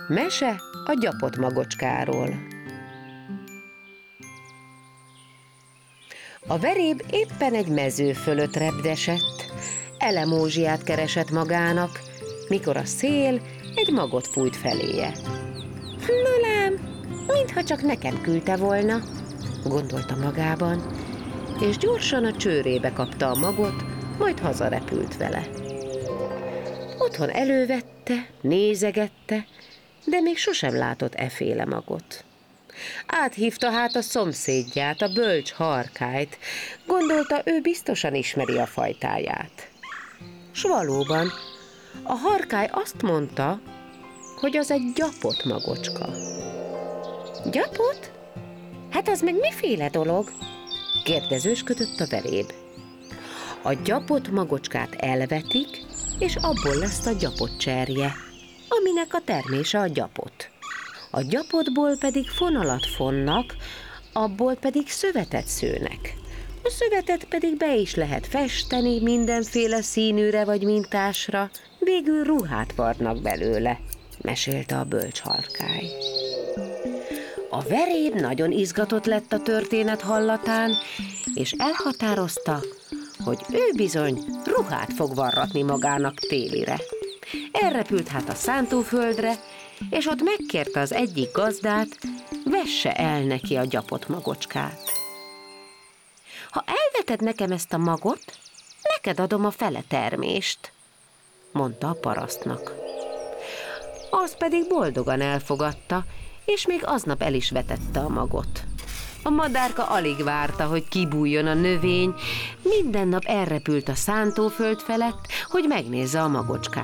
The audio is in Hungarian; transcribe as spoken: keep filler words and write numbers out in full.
Mese a gyapott magocskáról. A veréb éppen egy mező fölött repdesett, elemózsiát keresett magának, mikor a szél egy magot fújt feléje. Na lám, mintha csak nekem küldte volna, gondolta magában, és gyorsan a csőrébe kapta a magot, majd hazarepült vele. Otthon elővette, nézegette, de még sosem látott eféle magot. Áthívta hát a szomszédját, a bölcs Harkályt, gondolta, ő biztosan ismeri a fajtáját. S valóban, a Harkály azt mondta, hogy az egy gyapott magocska. Gyapott? Hát az meg miféle dolog? Kérdezősködött a veréb. A gyapott magocskát elvetik, és abból lesz a gyapott cserje, aminek a termése a gyapot. A gyapottból pedig fonalat fonnak, abból pedig szövetet szőnek. A szövetet pedig be is lehet festeni mindenféle színűre vagy mintásra, végül ruhát varnak belőle, mesélte a bölcs Harkály. A veréb nagyon izgatott lett a történet hallatán, és elhatározta, hogy ő bizony ruhát fog varratni magának télire. Elrepült hát a szántóföldre, és ott megkérte az egyik gazdát, vesse el neki a gyapott magocskát. Ha elveted nekem ezt a magot, neked adom a fele termést, mondta a parasztnak. Az pedig boldogan elfogadta, és még aznap el is vetette a magot. A madárka alig várta, hogy kibújjon a növény, minden nap elrepült a szántóföld felett, hogy megnézze a magocskát.